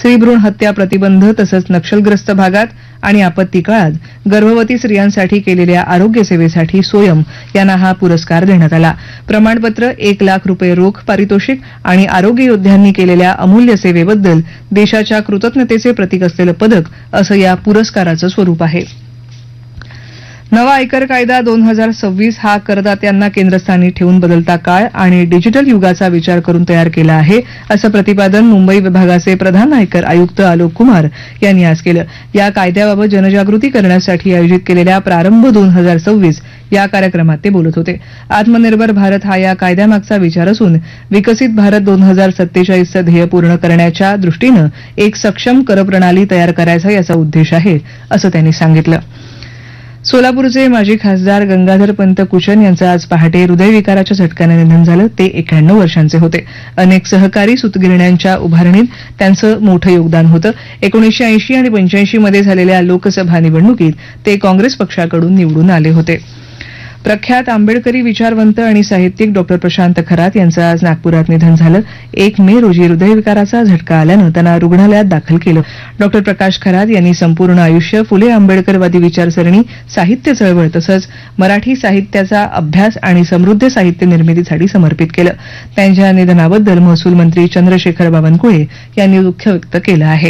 स्त्रीभ्रूण हत्या प्रतिबंध तसंच नक्षलग्रस्त भागात आणि आपत्ती काळात गर्भवती स्त्रियांसाठी केलेल्या आरोग्य सेवेसाठी सोयम यांना हा पुरस्कार देण्यात आला. प्रमाणपत्र, 1 लाख रुपये रोख पारितोषिक आणि आरोग्य योद्ध्यांनी केलेल्या अमूल्य सेवेबद्दल देशाच्या कृतज्ञतेचे प्रतीक असलेलं पदक असं या पुरस्काराचं स्वरूप आहे. नवा आयकर कायदा 2026 हा करदात्यांना केंद्रस्थानी ठेवून बदलता काळ आणि डिजिटल युगाचा विचार करून तयार केला आहे, असं प्रतिपादन मुंबई विभागाचे प्रधान आयकर आयुक्त आलोक कुमार यांनी आज केलं. या कायद्याबाबत जनजागृती करण्यासाठी आयोजित केलेल्या प्रारंभ 2026 या कार्यक्रमात ते बोलत होते. आत्मनिर्भर भारत हा या कायद्यामागचा विचार असून विकसित भारत 2047चं ध्येय पूर्ण करण्याच्या दृष्टीनं एक सक्षम करप्रणाली तयार करायचा याचा उद्देश आहे, असं त्यांनी सांगितलं. सोलापूरचे माजी खासदार गंगाधरपंत कुचन यांचं आज पहाटे हृदयविकाराच्या झटक्यानं निधन झालं. ते 91 वर्षांचे होते. अनेक सहकारी सूतगिरण्यांच्या उभारणीत त्यांचं मोठं योगदान होतं. 1980 आणि 85 मध्ये झालेल्या लोकसभा निवडणुकीत ते काँग्रेस पक्षाकडून निवडून आले होते. प्रख्यात आंबेडकरी विचारवंत आणि साहित्यिक डॉ प्रशांत खरात यांचं आज नागपुरात निधन झालं. 1 मे रोजी हृदयविकाराचा झटका आल्यानं त्यांना रुग्णालयात दाखल केलं. डॉ प्रकाश खरात यांनी संपूर्ण आयुष्य फुले आंबेडकरवादी विचारसरणी, साहित्य चळवळ तसंच मराठी साहित्याचा अभ्यास आणि समृद्ध साहित्य निर्मितीसाठी समर्पित केलं. त्यांच्या निधनाबद्दल महसूल मंत्री चंद्रशेखर बावनकुळे यांनी दुःख व्यक्त केलं आहे.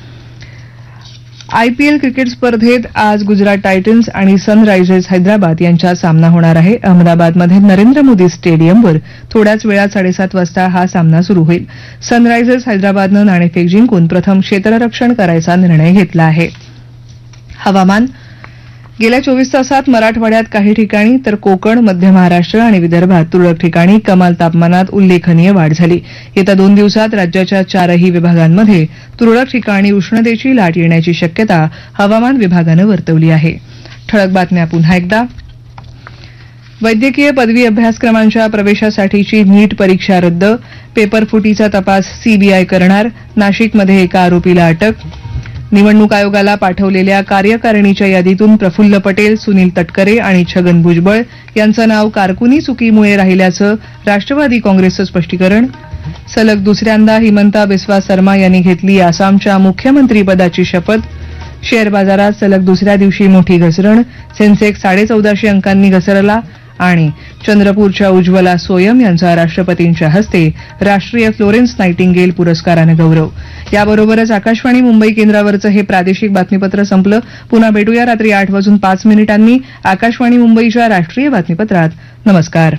आयपीएल क्रिकेट स्पर्धेत आज गुजरात टायटन्स आणि सनरायझर्स हैदराबाद यांच्यात सामना होणार आहे. अहमदाबादमध्ये नरेंद्र मोदी स्टेडियमवर थोड्याच वेळात 7:30 वाजता हा सामना सुरू होईल. सनरायझर्स हैदराबादनं नाणेफेक जिंकून प्रथम क्षेत्ररक्षण करायचा निर्णय घेतला आहे. हवामान. गेल्या 24 तासात मराठवाड्यात काही ठिकाणी तर कोकण, मध्य महाराष्ट्र आणि विदर्भात तुरळक ठिकाणी कमाल तापमानात उल्लेखनीय वाढ झाली. येत्या 2 दिवसात राज्याच्या 4ही विभागांमध्ये तुरळक ठिकाणी उष्णतेची लाट येण्याची शक्यता हवामान विभागानं वर्तवली आहे. ठळक बातम्या पुन्हा एकदा. वैद्यकीय पदवी अभ्यासक्रमांच्या प्रवेशासाठीची नीट परीक्षा रद्द. पेपरफुटीचा तपास सीबीआय करणार. नाशिकमध्ये एका आरोपीला अटक. निवडणूक आयोगाला पाठवलेल्या कार्यकारिणीच्या यादीतून प्रफुल्ल पटेल, सुनील तटकरे आणि छगन भुजबळ यांचं नाव कारकुनी चुकीमुळे राहिल्याचं राष्ट्रवादी काँग्रेसचं स्पष्टीकरण. सलग दुसऱ्यांदा हिमंता बिस्वा शर्मा यांनी घेतली आसामच्या मुख्यमंत्रीपदाची शपथ. शेअर बाजारात सलग दुसऱ्या दिवशी मोठी घसरण. सेन्सेक्स 1450 अंकांनी घसरला. आणि चंद्रपूरच्या उज्ज्वला सोयम यांचा राष्ट्रपतींच्या हस्ते राष्ट्रीय फ्लोरेन्स नायटिंगेल पुरस्कारानं गौरव. याबरोबरच आकाशवाणी मुंबई केंद्रावरचं हे प्रादेशिक बातमीपत्र संपलं. पुन्हा भेटूया रात्री 8:05 आकाशवाणी मुंबईच्या राष्ट्रीय बातमीपत्रात. नमस्कार.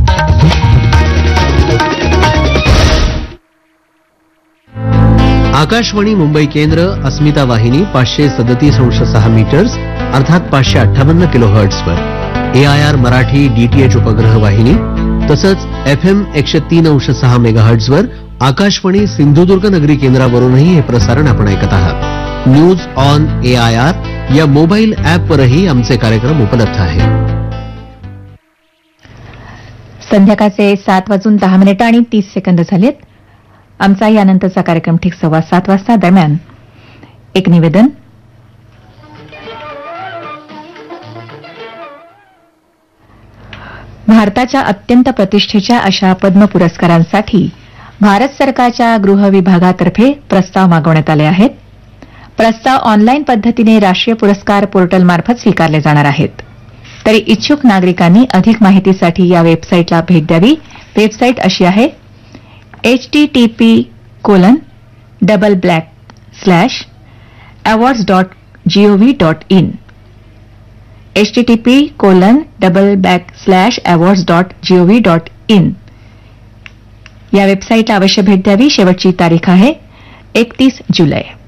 आकाशवाणी मुंबई केंद्र, अस्मिता वाहिनी 537.6 मीटर्स अर्थात 558 किलोहर्ट्झवर, AIR मराठी DTH उपग्रह वाहिनी तसंच FM 103.6 मेगाहर्ट्झवर आकाशवाणी सिंधुदुर्ग नगरी केंद्रावरूनही हे प्रसारण आपण ऐकत आहात. न्यूज ऑन AIR या मोबाईल ॲपवरही आमचे कार्यक्रम उपलब्ध आहेत. संध्याकाळचे 7:10 झालेत. आमचा यानंतरचा कार्यक्रम ठीक 7:15 वाजता. दरम्यान एक निवेदन. भारताच्या अत्यंत प्रतिष्ठेच्या अशा पद्म पुरस्कारांसाठी भारत सरकारच्या गृह विभागातर्फे प्रस्ताव मागवण्यात आले आहेत. प्रस्ताव ऑनलाईन पद्धतीने राष्ट्रीय पुरस्कार पोर्टलमार्फत स्वीकारले जाणार आहेत. तरी इच्छुक नागरिकांनी अधिक माहितीसाठी या वेबसाईटला भेट द्यावी. वेबसाईट अशी आहे http://awards.gov.in http://awards.gov.in या वेबसाईटला अवश्य भेट द्यावी. शेवटची तारीख आहे 31 जुलै.